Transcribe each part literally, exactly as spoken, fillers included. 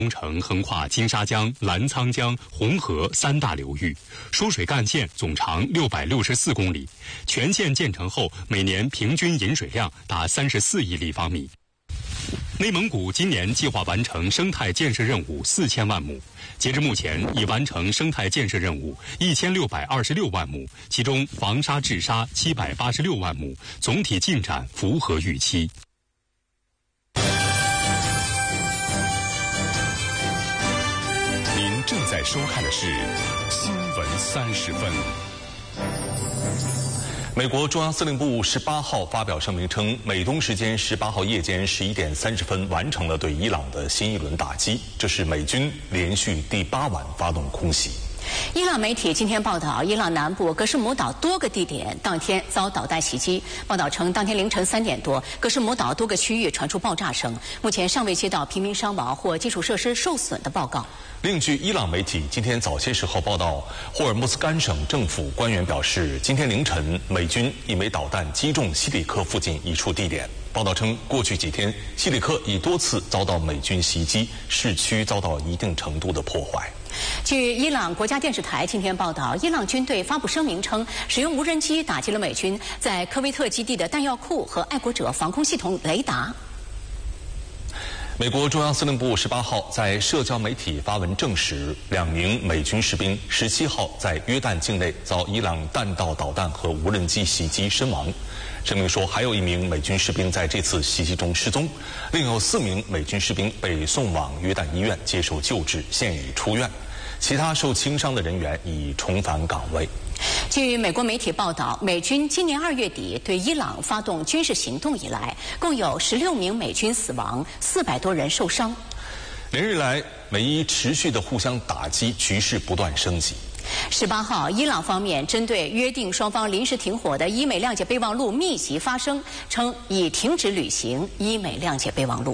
工程横跨金沙江、澜沧江、红河三大流域，输水干线总长六百六十四公里，全线建成后，每年平均引水量达三十四亿立方米。内蒙古今年计划完成生态建设任务四千万亩，截至目前已完成生态建设任务一千六百二十六万亩，其中防沙治沙七百八十六万亩，总体进展符合预期。 您正在收看的是新闻三十分。美国中央司令部十八号发表声明称，美东时间十八号夜间十一点三十分完成了对伊朗的新一轮打击，这是美军连续第八晚发动空袭。 伊朗媒体今天报道，伊朗南部格什姆岛多个地点当天遭导弹袭击。报道称，当天凌晨三点多，格什姆岛多个区域传出爆炸声，目前尚未接到平民伤亡或基础设施受损的报告。 另据伊朗媒体今天早些时候报道，霍尔木兹干省政府官员表示，今天凌晨美军一枚导弹击中西里克附近一处地点。报道称，过去几天西里克已多次遭到美军袭击，市区遭到一定程度的破坏。 据伊朗国家电视台今天报道，伊朗军队发布声明称，使用无人机打击了美军在科威特基地的弹药库和爱国者防空系统雷达。 美国中央司令部十八号在社交媒体发文证实，两名美军士兵十七号在约旦境内遭伊朗弹道导弹和无人机袭击身亡。声明说，还有一名美军士兵在这次袭击中失踪，另有四名美军士兵被送往约旦医院接受救治，现已出院。其他受轻伤的人员已重返岗位。 据美国媒体报道，美军今年二月底对伊朗发动军事行动以来，共有十六名美军死亡，四百多人受伤。 连日来，美伊持续的互相打击，局势不断升级。 十八号，伊朗方面针对约定双方临时停火的伊美谅解备忘录密集发声，称已停止履行伊美谅解备忘录。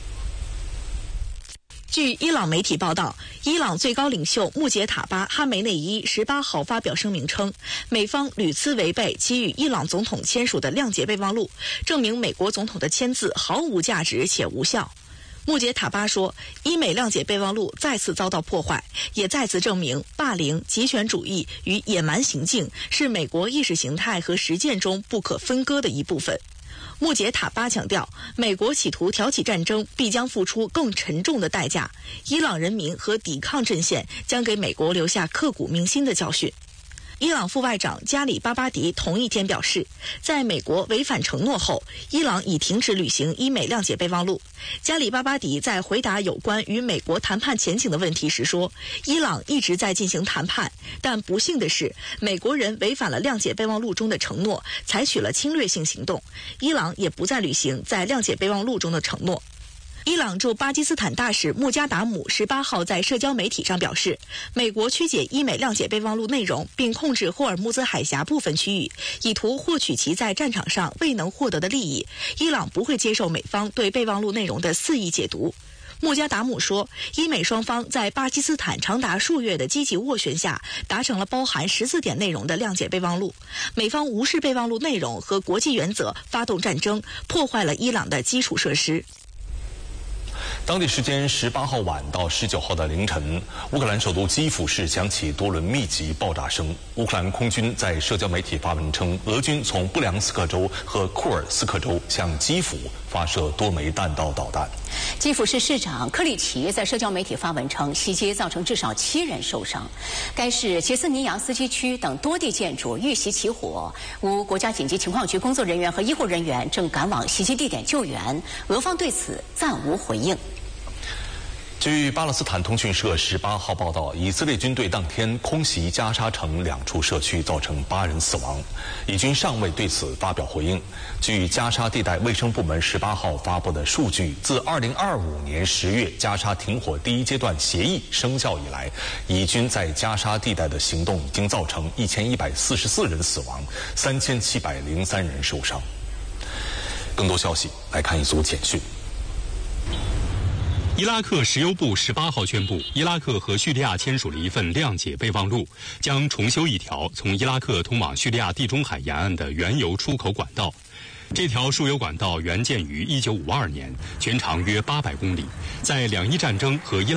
据伊朗媒体报道，伊朗最高领袖穆杰塔巴·哈梅内伊十八号发表声明称，美方屡次违背其与伊朗总统签署的谅解备忘录，证明美国总统的签字毫无价值且无效。穆杰塔巴说，伊美谅解备忘录再次遭到破坏，也再次证明霸凌、极权主义与野蛮行径是美国意识形态和实践中不可分割的一部分。穆杰塔巴强调，美国企图挑起战争必将付出更沉重的代价，伊朗人民和抵抗阵线将给美国留下刻骨铭心的教训。伊朗副外长加里巴巴迪同一天表示，在美国违反承诺后，伊朗已停止履行伊美谅解备忘录。加里巴巴迪在回答有关与美国谈判前景的问题时说，伊朗一直在进行谈判，但不幸的是，美国人违反了谅解备忘录中的承诺，采取了侵略性行动，伊朗也不再履行在谅解备忘录中的承诺。伊朗驻巴基斯坦大使穆加达姆十八号在社交媒体上表示，美国曲解伊美谅解备忘录内容，并控制霍尔木兹海峡部分区域，以图获取其在战场上未能获得的利益。伊朗不会接受美方对备忘录内容的肆意解读。穆加达姆说，伊美双方在巴基斯坦长达数月的积极斡旋下，达成了包含十四点内容的谅解备忘录。美方无视备忘录内容和国际原则，发动战争，破坏了伊朗的基础设施。 当地时间十八号晚到十九号的凌晨，乌克兰首都基辅市响起多轮密集爆炸声。乌克兰空军在社交媒体发文称，俄军从布良斯克州和库尔斯克州向基辅发射多枚弹道导弹。 基辅市市长克里奇在社交媒体发文称，袭击造成至少七人受伤。该市杰斯尼扬斯基区等多地建筑遇袭起火，乌国家紧急情况局工作人员和医护人员正赶往袭击地点救援，俄方对此暂无回应。 据巴勒斯坦通讯社十八号报道，以色列军队当天空袭加沙城两处社区，造成八人死亡。以军尚未对此发表回应。据加沙地带卫生部门十八号发布的数据，自二零二五年十月加沙停火第一阶段协议生效以来，以军在加沙地带的行动已经造成一千一百四十四人死亡，三千七百零三人受伤。更多消息来看一组简讯。 伊拉克石油部十八号宣布，伊拉克和叙利亚签署了一份谅解备忘录，将重修一条从伊拉克通往叙利亚地中海沿岸的原油出口管道。 这条输油管道原建于一九五二年，全长约八百公里，在两伊战争和伊拉